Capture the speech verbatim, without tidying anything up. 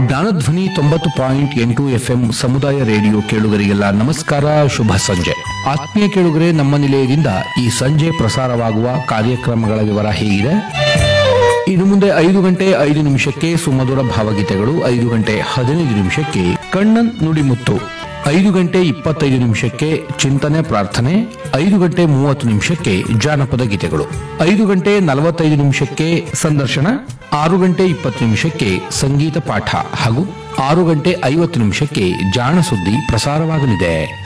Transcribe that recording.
ಜ್ಞಾನಧ್ವನಿ ತೊಂಬತ್ತು ಪಾಯಿಂಟ್ ಎಂಟು ಎಫ್ಎಂ ಸಮುದಾಯ ರೇಡಿಯೋ ಕೇಳುಗರಿಗೆಲ್ಲ ನಮಸ್ಕಾರ, ಶುಭ ಸಂಜೆ. ಆತ್ಮೀಯ ಕೇಳುಗರೆ, ನಮ್ಮ ನಿಲಯದಿಂದ ಈ ಸಂಜೆ ಪ್ರಸಾರವಾಗುವ ಕಾರ್ಯಕ್ರಮಗಳ ವಿವರ ಹೀಗಿದೆ. ಇನ್ನು ಮುಂದೆ ಐದು ಗಂಟೆ ಐದು ನಿಮಿಷಕ್ಕೆ ಸುಮಧುರ ಭಾವಗೀತೆಗಳು, ಐದು ಗಂಟೆ ಹದಿನೈದು ನಿಮಿಷಕ್ಕೆ ಕಣ್ಣನ್ ನುಡಿಮುತ್ತು, ಐದು ಗಂಟೆ ಇಪ್ಪತ್ತೈದು ನಿಮಿಷಕ್ಕೆ ಚಿಂತನೆ ಪ್ರಾರ್ಥನೆ, ಐದು ಗಂಟೆ ಮೂವತ್ತು ನಿಮಿಷಕ್ಕೆ ಜಾನಪದ ಗೀತೆಗಳು, ಐದು ಗಂಟೆ ನಲವತ್ತೈದು ನಿಮಿಷಕ್ಕೆ ಸಂದರ್ಶನ, ಆರು ಗಂಟೆ ಇಪ್ಪತ್ತು ನಿಮಿಷಕ್ಕೆ ಸಂಗೀತ ಪಾಠ ಹಾಗೂ ಆರು ಗಂಟೆ ಐವತ್ತು ನಿಮಿಷಕ್ಕೆ ಜಾಣ ಸುದ್ದಿ ಪ್ರಸಾರವಾಗಲಿದೆ.